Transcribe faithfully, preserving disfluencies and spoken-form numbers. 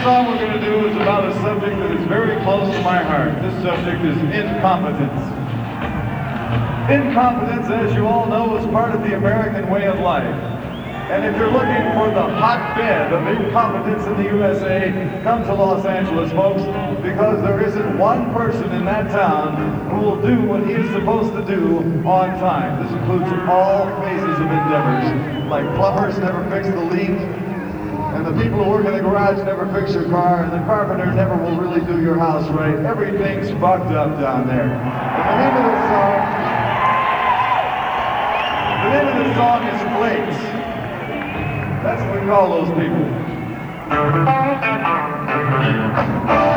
song we're going to do is about a subject that is very close to my heart. This subject is incompetence. Incompetence, as you all know, is part of the American way of life. And if you're looking for the hotbed of incompetence in the U S A, come to Los Angeles, folks, because there isn't one person in that town who will do what he is supposed to do on time. This includes all phases of endeavors, like plumbers never fix the leak, and the people who work in the garage never fix your car, and the carpenter never will really do your house right. Everything's fucked up down there. And the name of this song, the name of this song is Flakes. That's what we call those people.